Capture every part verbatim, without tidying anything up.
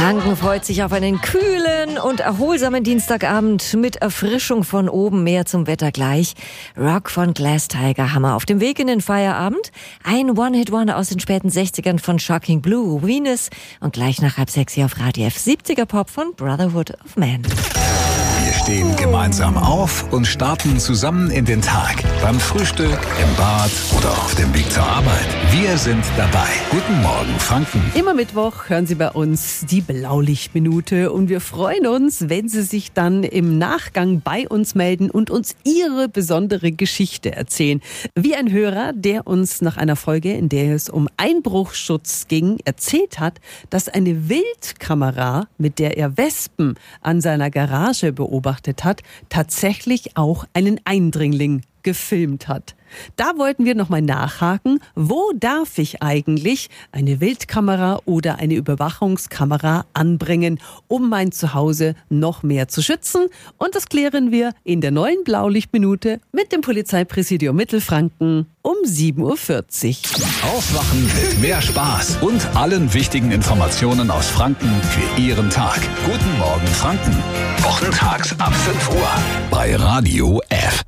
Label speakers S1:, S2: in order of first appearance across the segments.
S1: Franken freut sich auf einen kühlen und erholsamen Dienstagabend mit Erfrischung von oben. Mehr zum Wetter gleich. Rock von Glass Tiger Hammer auf dem Weg in den Feierabend. Ein One-Hit-Wonder aus den späten sechzigern von Shocking Blue, Venus. Und gleich nach halb sechs hier auf Radio F siebziger Pop von Brotherhood of Man.
S2: Wir stehen gemeinsam auf und starten zusammen in den Tag. Beim Frühstück, im Bad oder auf dem Weg zur Arbeit. Wir sind dabei. Guten Morgen, Franken.
S3: Immer Mittwoch hören Sie bei uns die Blaulichtminute und wir freuen uns, wenn Sie sich dann im Nachgang bei uns melden und uns Ihre besondere Geschichte erzählen. Wie ein Hörer, der uns nach einer Folge, in der es um Einbruchsschutz ging, erzählt hat, dass eine Wildkamera, mit der er Wespen an seiner Garage beobachtet hat, tatsächlich auch einen Eindringling gefilmt hat. Da wollten wir nochmal nachhaken, wo darf ich eigentlich eine Wildkamera oder eine Überwachungskamera anbringen, um mein Zuhause noch mehr zu schützen? Und das klären wir in der neuen Blaulichtminute mit dem Polizeipräsidium Mittelfranken um sieben Uhr vierzig.
S2: Aufwachen mit mehr Spaß und allen wichtigen Informationen aus Franken für Ihren Tag. Guten Morgen, Franken. Wochentags ab fünf Uhr bei Radio F.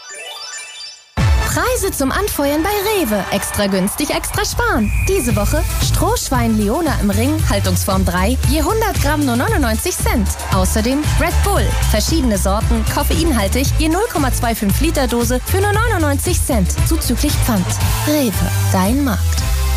S4: Preise zum Anfeuern bei Rewe. Extra günstig, extra sparen. Diese Woche Strohschwein Leona im Ring, Haltungsform drei, je hundert Gramm nur neunundneunzig Cent. Außerdem Red Bull, verschiedene Sorten, koffeinhaltig, je null Komma fünfundzwanzig Liter Dose für nur neunundneunzig Cent. Zuzüglich Pfand. Rewe, dein Markt.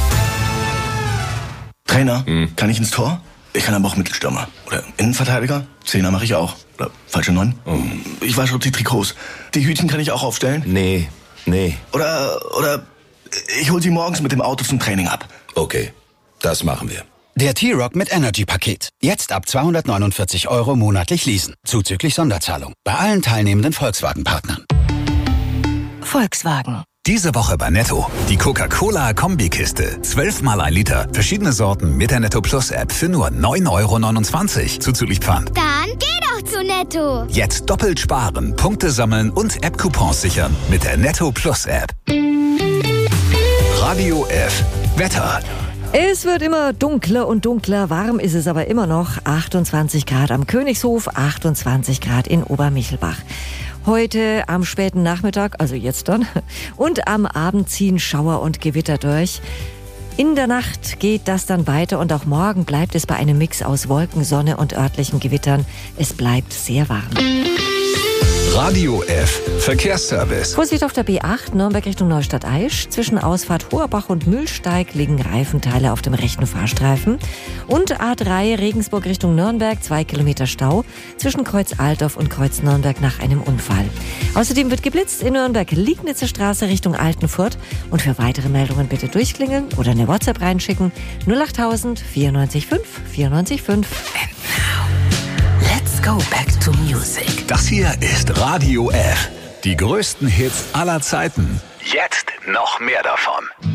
S5: Trainer, hm. kann ich ins Tor? Ich kann aber auch Mittelstürmer. Oder Innenverteidiger? Zehner mache ich auch. Oder falsche Neun? Oh. Ich wasche auch die Trikots. Die Hütchen kann ich auch aufstellen?
S6: Nee. Nee.
S5: Oder, oder ich hol sie morgens mit dem Auto zum Training ab.
S6: Okay, das machen wir.
S7: Der T-Rock mit Energy-Paket. Jetzt ab zweihundertneunundvierzig Euro monatlich leasen. Zuzüglich Sonderzahlung. Bei allen teilnehmenden Volkswagen-Partnern.
S1: Volkswagen.
S2: Diese Woche bei Netto. Die Coca-Cola-Kombikiste. zwölf mal ein Liter. Verschiedene Sorten mit der Netto Plus App für nur neun Euro neunundzwanzig. Zuzüglich Pfand.
S8: Dann geh doch zu Netto.
S2: Jetzt doppelt sparen, Punkte sammeln und App-Coupons sichern mit der Netto Plus App. Radio F. Wetter.
S1: Es wird immer dunkler und dunkler, warm ist es aber immer noch. achtundzwanzig Grad am Königshof, achtundzwanzig Grad in Obermichelbach. Heute am späten Nachmittag, also jetzt dann, und am Abend ziehen Schauer und Gewitter durch. In der Nacht geht das dann weiter und auch morgen bleibt es bei einem Mix aus Wolken, Sonne und örtlichen Gewittern. Es bleibt sehr warm.
S2: Radio F. Verkehrsservice.
S1: Vorsicht auf der B acht, Nürnberg Richtung Neustadt-Aisch. Zwischen Ausfahrt Hoherbach und Mühlsteig liegen Reifenteile auf dem rechten Fahrstreifen. Und A drei Regensburg Richtung Nürnberg, zwei Kilometer Stau zwischen Kreuz Altdorf und Kreuz Nürnberg nach einem Unfall. Außerdem wird geblitzt in Nürnberg Liegnitzer Straße Richtung Altenfurt. Und für weitere Meldungen bitte durchklingeln oder eine WhatsApp reinschicken. null achttausend vierundneunzig fünf vierundneunzig fünf.
S9: And now, let's go back to music.
S2: Das hier ist Radio F. Die größten Hits aller Zeiten. Jetzt noch mehr davon.